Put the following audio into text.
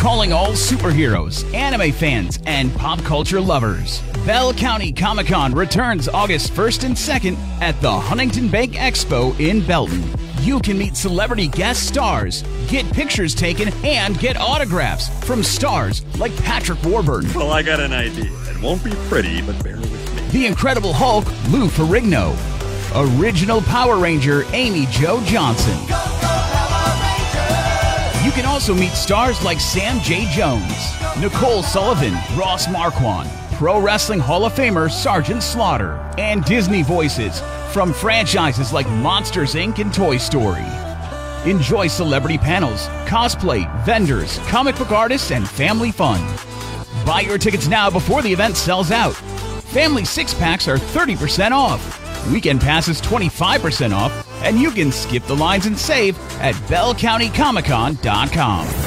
Calling all superheroes, anime fans, and pop culture lovers. Bell County Comic-Con returns August 1st and 2nd at the Huntington Bank Expo in Belton. You can meet celebrity guest stars, get pictures taken, and get autographs from stars like Patrick Warburton. Well, I got an idea. It won't be pretty, but bear with me. The Incredible Hulk, Lou Ferrigno. Original Power Ranger, Amy Jo Johnson. You can also meet stars like Sam J. Jones, Nicole Sullivan, Ross Marquand, Pro Wrestling Hall of Famer Sergeant Slaughter, and Disney voices from franchises like Monsters, Inc. and Toy Story. Enjoy celebrity panels, cosplay, vendors, comic book artists, and family fun. Buy your tickets now before the event sells out. Family 6-packs are 30% off. Weekend passes 25% off, and you can skip the lines and save at bellcountycomiccon.com.